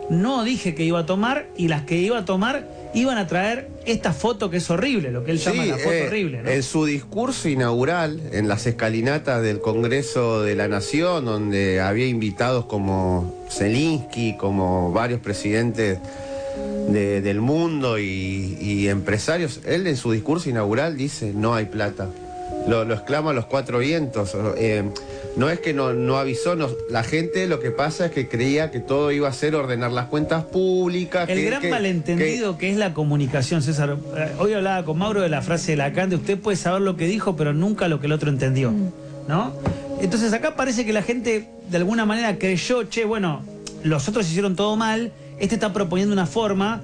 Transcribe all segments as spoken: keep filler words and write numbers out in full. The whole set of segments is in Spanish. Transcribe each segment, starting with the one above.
no dije que iba a tomar, y las que iba a tomar iban a traer esta foto que es horrible, lo que él llama sí, la foto eh, horrible, ¿no? En su discurso inaugural, en las escalinatas del Congreso de la Nación, donde había invitados como Zelensky, como varios presidentes de, del mundo y, y empresarios, él en su discurso inaugural dice: no hay plata. Lo, lo exclama a los cuatro vientos. Eh, no es que no, no avisó, no, la gente lo que pasa es que creía que todo iba a ser ordenar las cuentas públicas. El que, gran que, malentendido que... que es la comunicación, César. Hoy hablaba con Mauro de la frase de Lacan, de usted puede saber lo que dijo, pero nunca lo que el otro entendió, ¿no? Entonces acá parece que la gente de alguna manera creyó, che, bueno, los otros hicieron todo mal, este está proponiendo una forma,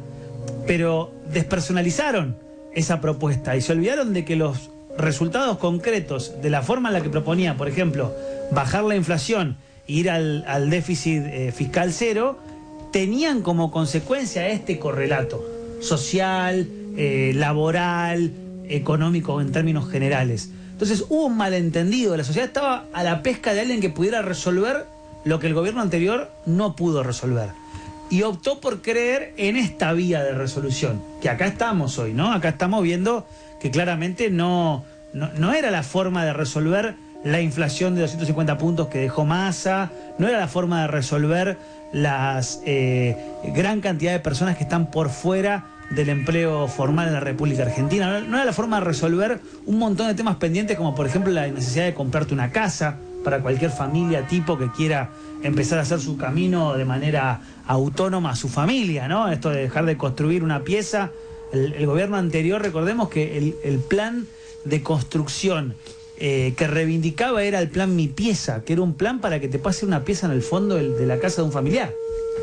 pero despersonalizaron esa propuesta y se olvidaron de que los resultados concretos de la forma en la que proponía, por ejemplo, bajar la inflación e ir al, al déficit eh, fiscal cero, tenían como consecuencia este correlato social, eh, laboral, económico en términos generales. Entonces hubo un malentendido, la sociedad estaba a la pesca de alguien que pudiera resolver lo que el gobierno anterior no pudo resolver. Y optó por creer en esta vía de resolución, que acá estamos hoy, ¿no? Acá estamos viendo que claramente no, no, no era la forma de resolver la inflación de doscientos cincuenta puntos que dejó Massa, no era la forma de resolver las eh, gran cantidad de personas que están por fuera del empleo formal en la República Argentina, no era la forma de resolver un montón de temas pendientes, como por ejemplo la necesidad de comprarte una casa para cualquier familia tipo que quiera empezar a hacer su camino de manera autónoma a su familia, ¿no? Esto de dejar de construir una pieza. El, el gobierno anterior, recordemos que el, el plan de construcción eh, que reivindicaba era el plan Mi Pieza, que era un plan para que te pase una pieza en el fondo de, de la casa de un familiar.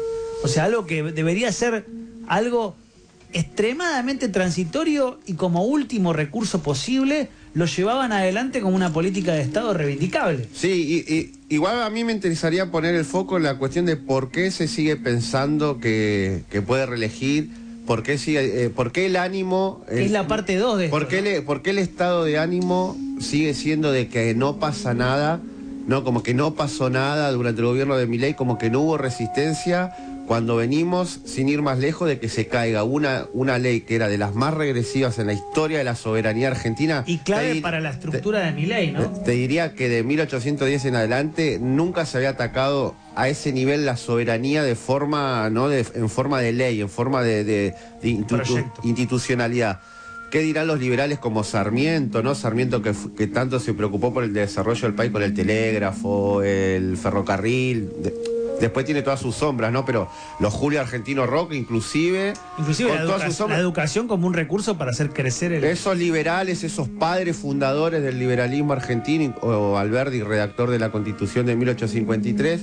O sea, algo que debería ser algo extremadamente transitorio y como último recurso posible, lo llevaban adelante como una política de Estado reivindicable. Sí, y, y, igual a mí me interesaría poner el foco en la cuestión de por qué se sigue pensando que, que puede reelegir, por qué, sigue, eh, por qué el ánimo... Es el, la parte dos de esto. ¿por qué, le, ¿Por qué el estado de ánimo sigue siendo de que no pasa nada? ¿No? Como que no pasó nada durante el gobierno de Milei, como que no hubo resistencia, cuando venimos, sin ir más lejos, de que se caiga una, una ley que era de las más regresivas en la historia de la soberanía argentina. Y clave te, para la estructura te, de Milei, ¿no? Te diría que de mil ochocientos diez en adelante nunca se había atacado a ese nivel la soberanía de forma, ¿no? de, en forma de ley, en forma de, de, de institu institucionalidad. ¿Qué dirán los liberales como Sarmiento, ¿no? Sarmiento que, que tanto se preocupó por el desarrollo del país con el telégrafo, el ferrocarril. De, después tiene todas sus sombras, ¿no? Pero los Julio Argentino Roca, inclusive... Inclusive la, educa la educación como un recurso para hacer crecer el... Esos liberales, esos padres fundadores del liberalismo argentino, o Alberdi, redactor de la Constitución de mil ochocientos cincuenta y tres,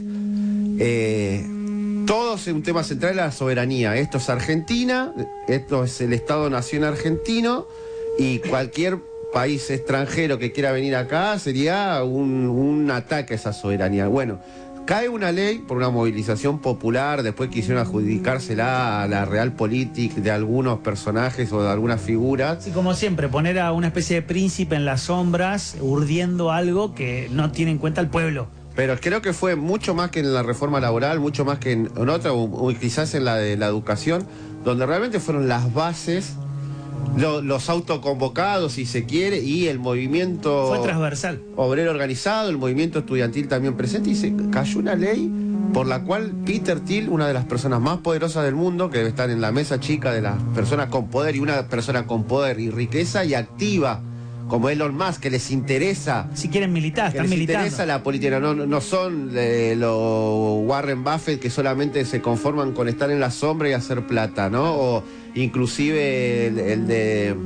eh, todo es un tema central de la soberanía. Esto es Argentina, esto es el Estado-Nación argentino, y cualquier país extranjero que quiera venir acá sería un, un ataque a esa soberanía. Bueno, cae una ley por una movilización popular, después quisieron adjudicársela a la realpolitik de algunos personajes o de algunas figuras. Sí, como siempre, poner a una especie de príncipe en las sombras, urdiendo algo que no tiene en cuenta el pueblo. Pero creo que fue mucho más que en la reforma laboral, mucho más que en, en otra, o, o quizás en la de la educación, donde realmente fueron las bases, lo, los autoconvocados, si se quiere, y el movimiento... Fue transversal. Obrero organizado, el movimiento estudiantil también presente, y se cayó una ley por la cual Peter Thiel, una de las personas más poderosas del mundo, que debe estar en la mesa chica de las personas con poder, y una persona con poder y riqueza y activa, como Elon Musk, que les interesa... Si quieren militar, que están les militando. interesa la política, no, no son eh, los Warren Buffett que solamente se conforman con estar en la sombra y hacer plata, ¿no? O inclusive el, el de...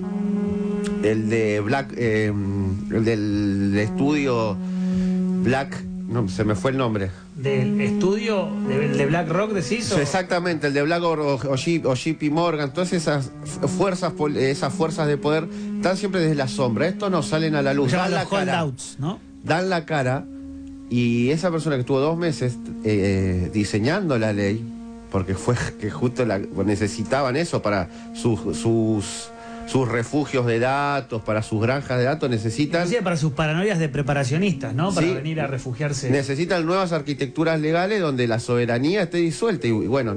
El de Black... Eh, el del estudio Black... No, se me fue el nombre. Del estudio de, de BlackRock, decís. ¿O? Exactamente, el de BlackRock o, o, o J P Morgan, todas esas fuerzas, esas fuerzas de poder están siempre desde la sombra. Estos no salen a la luz. Dan la cara, ¿no? Dan la cara, y esa persona que estuvo dos meses eh, diseñando la ley, porque fue que justo la, necesitaban eso para sus, sus sus refugios de datos, para sus granjas de datos, necesitan... Inclusive para sus paranoias de preparacionistas, ¿no? Para sí, venir a refugiarse. Necesitan nuevas arquitecturas legales donde la soberanía esté disuelta, y bueno...